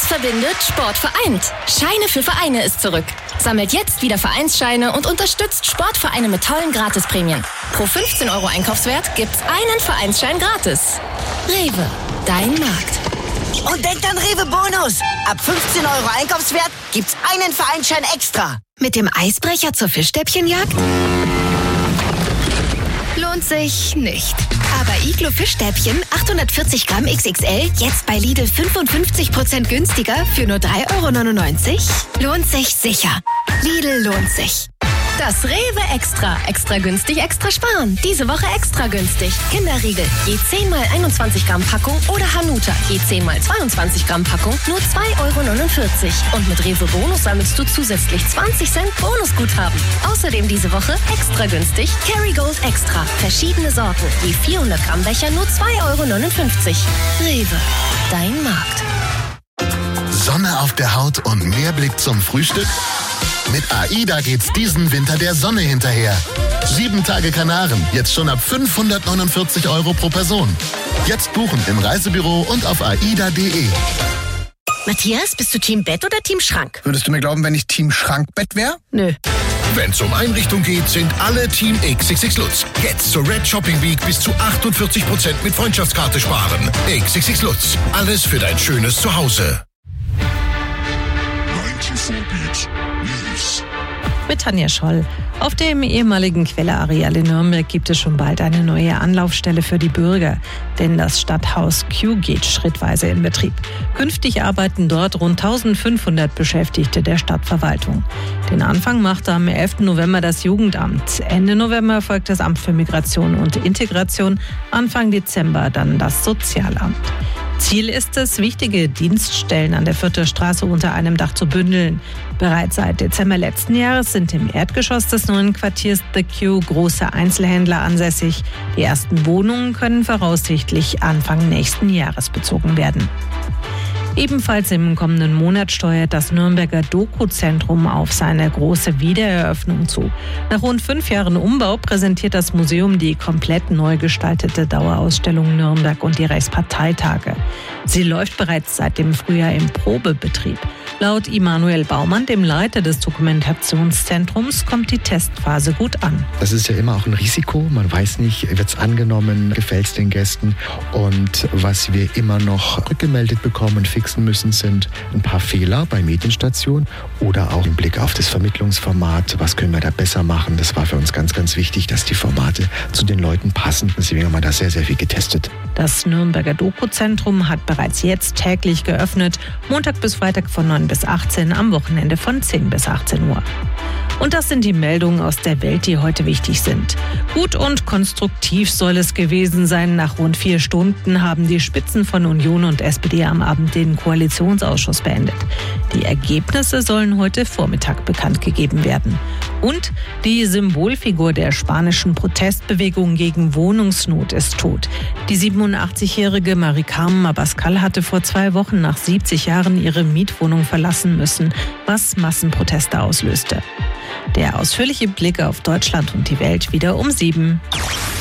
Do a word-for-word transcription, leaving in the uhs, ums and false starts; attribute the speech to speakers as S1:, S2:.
S1: Was verbindet, Sport vereint. Scheine für Vereine ist zurück. Sammelt jetzt wieder Vereinsscheine und unterstützt Sportvereine mit tollen Gratisprämien. Pro fünfzehn Euro Einkaufswert gibt's einen Vereinsschein gratis. Rewe, dein Markt.
S2: Und denkt an Rewe Bonus. Ab fünfzehn Euro Einkaufswert gibt's einen Vereinsschein extra.
S1: Mit dem Eisbrecher zur Fischstäbchenjagd? Lohnt sich nicht. Aber Iglo Fischstäbchen achthundertvierzig Gramm X X L jetzt bei Lidl fünfundfünfzig Prozent günstiger für nur drei Euro neunundneunzig? Lohnt sich sicher. Lidl lohnt sich. Das Rewe Extra. Extra günstig, extra sparen. Diese Woche extra günstig. Kinderriegel. Je zehn mal einundzwanzig Gramm Packung oder Hanuta. Je zehn mal zweiundzwanzig Gramm Packung. Nur zwei Euro neunundvierzig. Und mit Rewe Bonus sammelst du zusätzlich zwanzig Cent Bonusguthaben. Außerdem diese Woche extra günstig Kerrygold Extra. Verschiedene Sorten. Je vierhundert Gramm Becher nur zwei Euro neunundfünfzig. Rewe. Dein Markt.
S3: Sonne auf der Haut und mehr Blick zum Frühstück? Mit AIDA geht's diesen Winter der Sonne hinterher. Sieben Tage Kanaren, jetzt schon ab fünfhundertneunundvierzig Euro pro Person. Jetzt buchen im Reisebüro und auf aida punkt de.
S1: Matthias, bist du Team Bett oder Team Schrank?
S4: Würdest du mir glauben, wenn ich Team Schrankbett wäre?
S1: Nö.
S5: Wenn's um Einrichtung geht, sind alle Team X X X Lutz. Jetzt zur Red Shopping Week bis zu achtundvierzig Prozent mit Freundschaftskarte sparen. X X X Lutz. Alles für dein schönes Zuhause.
S6: Mit Tanja Scholl. Auf dem ehemaligen Quelle-Areal in Nürnberg gibt es schon bald eine neue Anlaufstelle für die Bürger. Denn das Stadthaus Q geht schrittweise in Betrieb. Künftig arbeiten dort rund eintausendfünfhundert Beschäftigte der Stadtverwaltung. Den Anfang machte am elften November das Jugendamt. Ende November folgt das Amt für Migration und Integration. Anfang Dezember dann das Sozialamt. Ziel ist es, wichtige Dienststellen an der Fürther Straße unter einem Dach zu bündeln. Bereits seit Dezember letzten Jahres sind im Erdgeschoss des neuen Quartiers The Q große Einzelhändler ansässig. Die ersten Wohnungen können voraussichtlich Anfang nächsten Jahres bezogen werden. Ebenfalls im kommenden Monat steuert das Nürnberger Doku-Zentrum auf seine große Wiedereröffnung zu. Nach rund fünf Jahren Umbau präsentiert das Museum die komplett neu gestaltete Dauerausstellung Nürnberg und die Reichsparteitage. Sie läuft bereits seit dem Frühjahr im Probebetrieb. Laut Immanuel Baumann, dem Leiter des Dokumentationszentrums, kommt die Testphase gut an.
S7: Das ist ja immer auch ein Risiko. Man weiß nicht, wird es angenommen, gefällt es den Gästen. Und was wir immer noch rückgemeldet bekommen und fixen müssen, sind ein paar Fehler bei Medienstationen oder auch im Blick auf das Vermittlungsformat. Was können wir da besser machen? Das war für uns ganz, ganz wichtig, dass die Formate zu den Leuten passen. Deswegen haben wir da sehr, sehr viel getestet.
S6: Das Nürnberger Doku-Zentrum hat bereits jetzt täglich geöffnet. Montag bis Freitag von neun bis achtzehn, am Wochenende von zehn bis achtzehn Uhr. Und das sind die Meldungen aus der Welt, die heute wichtig sind. Gut und konstruktiv soll es gewesen sein. Nach rund vier Stunden haben die Spitzen von Union und S P D am Abend den Koalitionsausschuss beendet. Die Ergebnisse sollen heute Vormittag bekannt gegeben werden. Und die Symbolfigur der spanischen Protestbewegung gegen Wohnungsnot ist tot. Die siebenundachtzigjährige Marie Carmen Abascal hatte vor zwei Wochen nach siebzig Jahren ihre Mietwohnung verlassen müssen, was Massenproteste auslöste. Der ausführliche Blick auf Deutschland und die Welt wieder um sieben.